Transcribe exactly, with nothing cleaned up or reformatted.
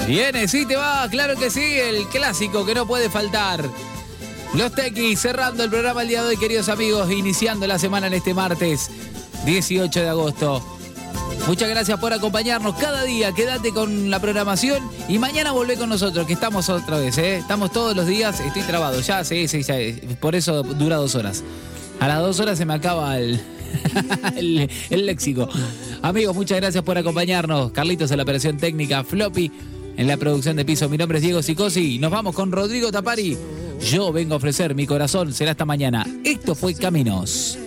Viene, sí te va, claro que sí, el clásico que no puede faltar. Los Tequis cerrando el programa el día de hoy, queridos amigos, iniciando la semana en este martes dieciocho de agosto. Muchas gracias por acompañarnos cada día, quédate con la programación y mañana volvé con nosotros, que estamos otra vez, ¿eh? Estamos todos los días, estoy trabado, ya, sí, sí, sí, por eso dura dos horas. A las dos horas se me acaba el, el, el léxico. Amigos, muchas gracias por acompañarnos. Carlitos en la operación técnica, Floppy en la producción de piso. Mi nombre es Diego Sicosi. Nos vamos con Rodrigo Tapari. Yo vengo a ofrecer mi corazón. Será hasta mañana. Esto fue Caminos.